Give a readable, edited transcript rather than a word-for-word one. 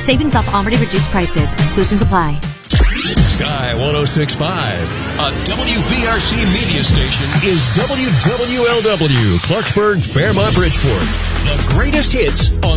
Savings off already reduced prices. Exclusions apply. Sky 106.5, a WVRC media station, is WWLW, Clarksburg, Fairmont, Bridgeport. The greatest hits on